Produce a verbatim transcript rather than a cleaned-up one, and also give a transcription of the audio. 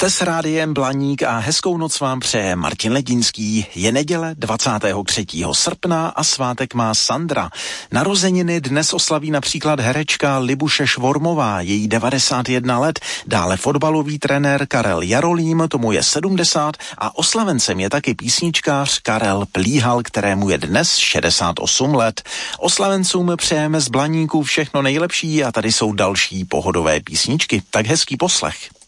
Jste s rádiem Blaník a hezkou noc vám přeje Martin Ledínský. Je neděle dvacátého třetího srpna a svátek má Sandra. Narozeniny dnes oslaví například herečka Libuše Švormová, její devadesát jedna let, dále fotbalový trenér Karel Jarolím, tomu je sedmdesát a oslavencem je taky písničkář Karel Plíhal, kterému je dnes šedesát osm let. Oslavencům přejeme z Blaníku všechno nejlepší a tady jsou další pohodové písničky. Tak hezký poslech.